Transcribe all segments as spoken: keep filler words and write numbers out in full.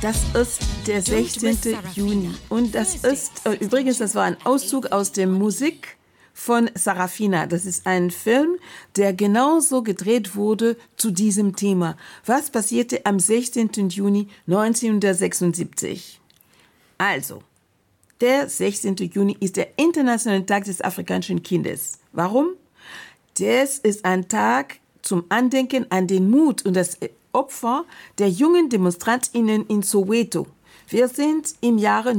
Das ist der sechzehnten Juni und das ist, äh, übrigens, das war ein Auszug aus der Musik von Sarafina. Das ist ein Film, der genauso gedreht wurde zu diesem Thema. Was passierte am sechzehnten Juni neunzehnhundertsechsundsiebzig? Also, der sechzehnten Juni ist der internationale Tag des afrikanischen Kindes. Warum? Das ist ein Tag zum Andenken an den Mut und das Opfer der jungen DemonstrantInnen in Soweto. Wir sind im Jahre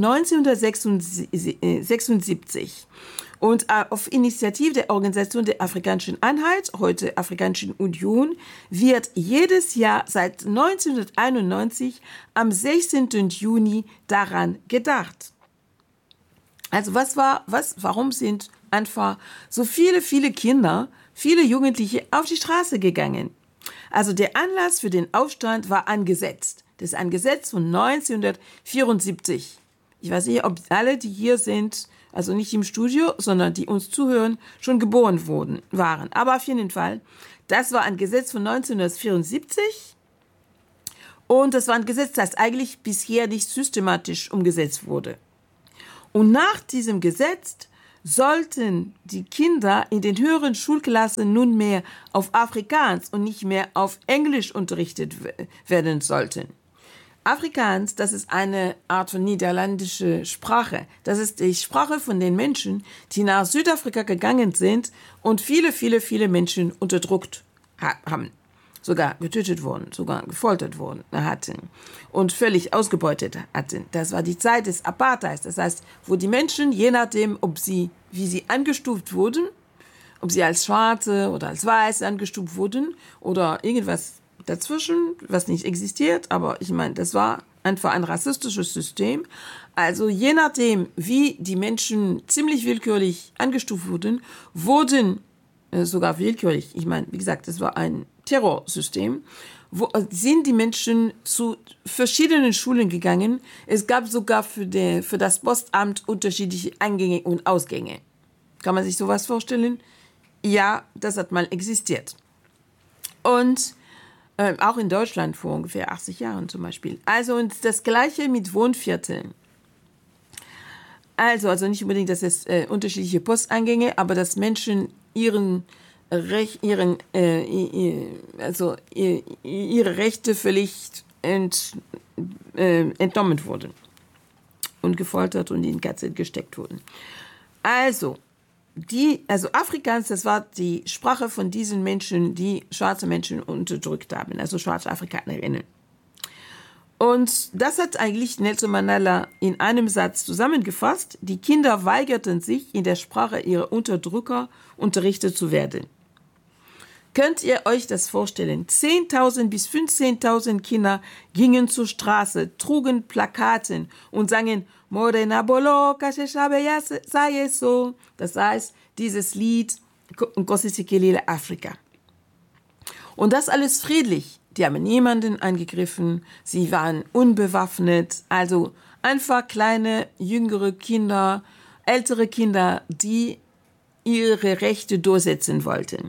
neunzehnhundertsechsundsiebzig und auf Initiative der Organisation der Afrikanischen Einheit, heute Afrikanischen Union, wird jedes Jahr seit neunzehnhunderteinundneunzig am sechzehnten Juni daran gedacht. Also was war, was, warum sind einfach so viele, viele Kinder, viele Jugendliche auf die Straße gegangen? Also der Anlass für den Aufstand war angesetzt. Das ist ein Gesetz von neunzehnhundertvierundsiebzig. Ich weiß nicht, ob alle, die hier sind, also nicht im Studio, sondern die uns zuhören, schon geboren wurden, waren. Aber auf jeden Fall, das war ein Gesetz von neunzehnhundertvierundsiebzig. Und das war ein Gesetz, das eigentlich bisher nicht systematisch umgesetzt wurde. Und nach diesem Gesetz sollten die Kinder in den höheren Schulklassen nunmehr auf Afrikaans und nicht mehr auf Englisch unterrichtet werden sollten. Afrikaans, das ist eine Art von niederländische Sprache. Das ist die Sprache von den Menschen, die nach Südafrika gegangen sind und viele, viele, viele Menschen unterdrückt haben. Sogar getötet wurden, sogar gefoltert wurden, hatten und völlig ausgebeutet hatten. Das war die Zeit des Apartheids. Das heißt, wo die Menschen, je nachdem, ob sie, wie sie angestuft wurden, ob sie als Schwarze oder als Weiße angestuft wurden oder irgendwas dazwischen, was nicht existiert. Aber ich meine, das war einfach ein rassistisches System. Also je nachdem, wie die Menschen ziemlich willkürlich angestuft wurden, wurden äh, sogar willkürlich, ich meine, wie gesagt, das war ein Terrorsystem, wo sind die Menschen zu verschiedenen Schulen gegangen. Es gab sogar für, die, für das Postamt unterschiedliche Eingänge und Ausgänge. Kann man sich sowas vorstellen? Ja, das hat mal existiert. Und äh, auch in Deutschland vor ungefähr achtzig Jahren zum Beispiel. Also und das Gleiche mit Wohnvierteln. Also, also nicht unbedingt, dass es äh, unterschiedliche Posteingänge, aber dass Menschen ihren Rech, ihren, äh, also ihre Rechte völlig ent, äh, entnommen wurden und gefoltert und in K Z gesteckt wurden. Also, die, also Afrikaans, das war die Sprache von diesen Menschen, die schwarze Menschen unterdrückt haben, also schwarze Afrikanerinnen. Und das hat eigentlich Nelson Mandela in einem Satz zusammengefasst: Die Kinder weigerten sich, in der Sprache ihrer Unterdrücker unterrichtet zu werden. Könnt ihr euch das vorstellen? zehntausend bis fünfzehntausend Kinder gingen zur Straße, trugen Plakaten und sangen Morena Bolo, Kasheshabeya Sayeso. Das heißt, dieses Lied Nkosisikilile Afrika. Und das alles friedlich. Die haben niemanden angegriffen, sie waren unbewaffnet, also einfach kleine, jüngere Kinder, ältere Kinder, die ihre Rechte durchsetzen wollten.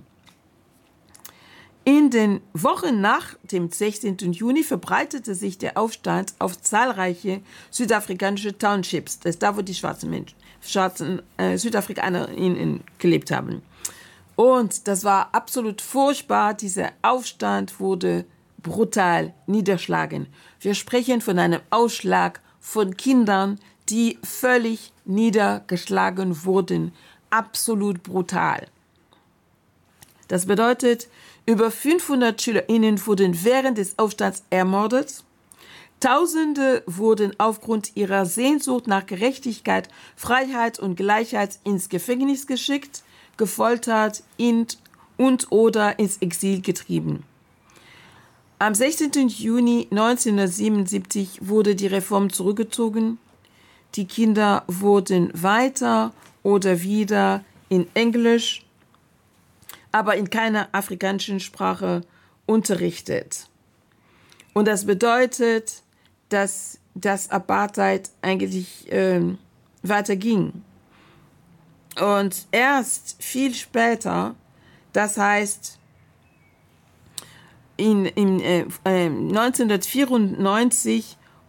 In den Wochen nach dem sechzehnten Juni verbreitete sich der Aufstand auf zahlreiche südafrikanische Townships. Das ist da, wo die schwarzen Menschen, schwarzen äh, SüdafrikanerInnen gelebt haben. Und das war absolut furchtbar. Dieser Aufstand wurde brutal niederschlagen. Wir sprechen von einem Ausschlag von Kindern, die völlig niedergeschlagen wurden. Absolut brutal. Das bedeutet, über fünfhundert SchülerInnen wurden während des Aufstands ermordet. Tausende wurden aufgrund ihrer Sehnsucht nach Gerechtigkeit, Freiheit und Gleichheit ins Gefängnis geschickt, gefoltert und oder ins Exil getrieben. Am sechzehnten Juni neunzehnhundertsiebenundsiebzig wurde die Reform zurückgezogen. Die Kinder wurden weiter oder wieder in Englisch, aber in keiner afrikanischen Sprache unterrichtet. Und das bedeutet, dass das Apartheid eigentlich äh, weiterging. Und erst viel später, das heißt in, in äh, neunzehnhundertvierundneunzig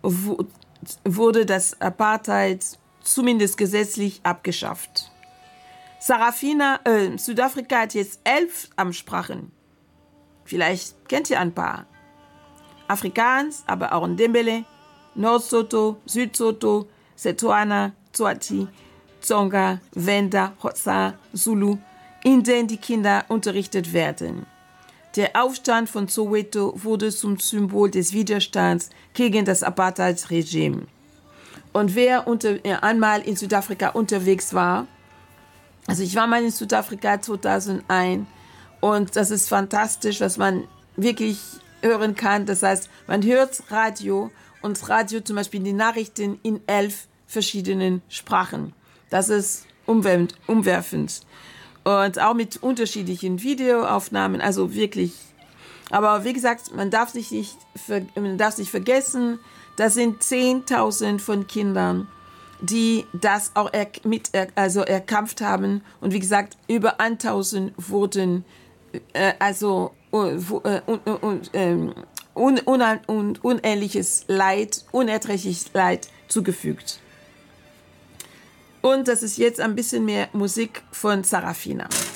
wurde das Apartheid zumindest gesetzlich abgeschafft. Sarafina, äh, Südafrika hat jetzt elf Amtssprachen. Vielleicht kennt ihr ein paar. Afrikaans, aber auch Ndebele, Nord-Soto, Süd-Soto, Setswana, Swati, Tsonga, Venda, Xhosa, Zulu, in denen die Kinder unterrichtet werden. Der Aufstand von Soweto wurde zum Symbol des Widerstands gegen das Apartheid-Regime. Und wer unter, äh, einmal in Südafrika unterwegs war, also ich war mal in Südafrika zweitausendeins und das ist fantastisch, was man wirklich hören kann. Das heißt, man hört Radio und Radio zum Beispiel die Nachrichten in elf verschiedenen Sprachen. Das ist umwerfend. Und auch mit unterschiedlichen Videoaufnahmen, also wirklich. Aber wie gesagt, man darf sich nicht, man darf sich vergessen, das sind zehntausend von Kindern, die das auch er, mit, also erkämpft haben. Und wie gesagt, über tausend wurden äh, also un, un, un, un, un, un, unähnliches Leid, unerträgliches Leid zugefügt. Und das ist jetzt ein bisschen mehr Musik von Sarafina.